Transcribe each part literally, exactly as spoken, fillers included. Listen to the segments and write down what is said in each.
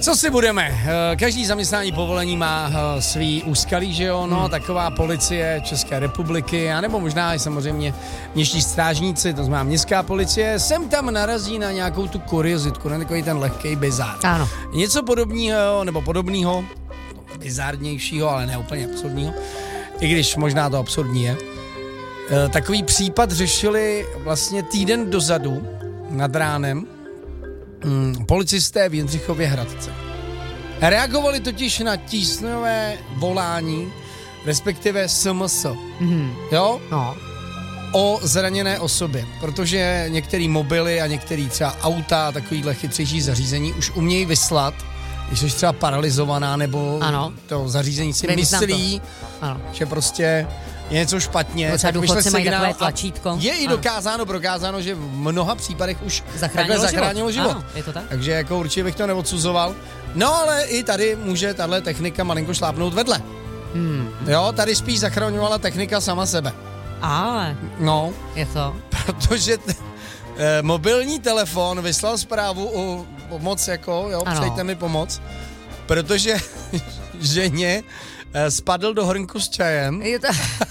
Co si budeme? Každý zaměstnání povolení má svý úskalí, že jo? No, hmm. taková policie České republiky, anebo možná i samozřejmě městští strážníci, to znamená městská policie, sem tam narazí na nějakou tu kuriozitku, na takový ten lehkej bizár. Ano. Něco podobného, nebo podobného, bizárnějšího, ale ne úplně absurdního, i když možná to absurdní je. Takový případ řešili vlastně týden dozadu nad ránem Hmm, policisté v Jindřichově Hradce. Reagovali totiž na tísňové volání, respektive S M S. Mm-hmm. Jo? No. O zraněné osobě, protože některé mobily a některé třeba auta a takovýhle chytřejší zařízení už umějí vyslat, když jsi třeba paralizovaná, nebo ano. to zařízení si Vyznám myslí, že prostě je něco špatně. Třeba důchodci mají takové tlačítko. Je i dokázáno, prokázáno, že v mnoha případech už zachránilo takhle zachránilo život. život. Ano, je to tak? Takže jako určitě bych to neodsuzoval. No ale i tady může tahle technika malinko šlápnout vedle. Hmm. Jo, tady spíš zachraňovala technika sama sebe. Ale. No. Je to? Protože t- eh, mobilní telefon vyslal zprávu o pomoc, jako, jo, ano. Přejte mi pomoc, protože ženě eh, spadl do hrnku s čajem. Je to...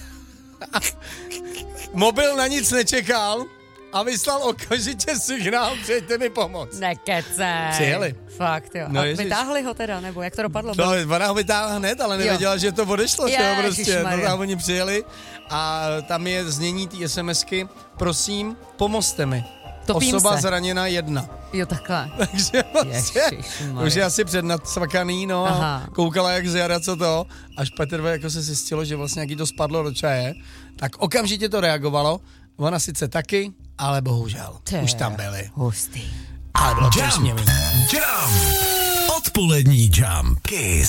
Mobil na nic nečekal a vyslal okamžitě signál, přejte mi pomoc. Nekece. Přijeli. Fakt, jo. No, a vytáhli ho teda, nebo jak to dopadlo? No, ona ho vytáhla hned, ale nevěděla, jo. že to odešlo, že jo, prostě. No, tam oni přijeli a tam je znění té SMSky, prosím, pomozte mi. Topím Osoba se. zraněna jedna. Jo, takhle. Takže vlastně, už je asi přednadsvakaný, no, a koukala jak z jara, co to, až Petrve jako se zjistilo, že vlastně jaký to spadlo do čaje, tak okamžitě to reagovalo, ona sice taky, ale bohužel, Té, už tam byli. Hustý. Ale bylo to smělý. Jump! Odpolední Jump. Kiss.